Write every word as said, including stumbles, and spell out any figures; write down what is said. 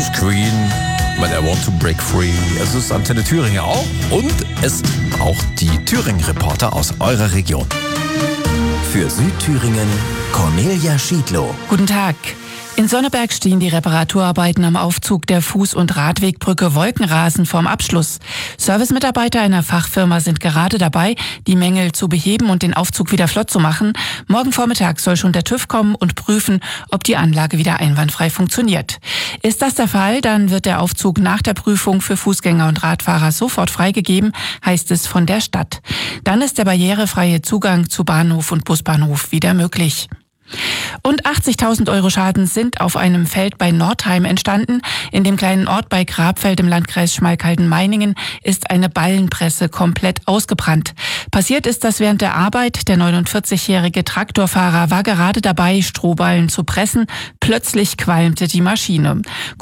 Queen mit I Want to Break Free. Es ist Antenne Thüringen auch und es auch die Thüringen-Reporter aus eurer Region. Für Südthüringen Cornelia Schiedlow. Guten Tag. In Sonneberg stehen die Reparaturarbeiten am Aufzug der Fuß- und Radwegbrücke Wolkenrasen vorm Abschluss. Servicemitarbeiter einer Fachfirma sind gerade dabei, die Mängel zu beheben und den Aufzug wieder flott zu machen. Morgen Vormittag soll schon der TÜV kommen und prüfen, ob die Anlage wieder einwandfrei funktioniert. Ist das der Fall, dann wird der Aufzug nach der Prüfung für Fußgänger und Radfahrer sofort freigegeben, heißt es von der Stadt. Dann ist der barrierefreie Zugang zu Bahnhof und Busbahnhof wieder möglich. Und achtzigtausend Euro Schaden sind auf einem Feld bei Nordheim entstanden. In dem kleinen Ort bei Grabfeld im Landkreis Schmalkalden-Meiningen ist eine Ballenpresse komplett ausgebrannt. Passiert ist das während der Arbeit. Der neunundvierzigjährige Traktorfahrer war gerade dabei, Strohballen zu pressen. Plötzlich qualmte die Maschine.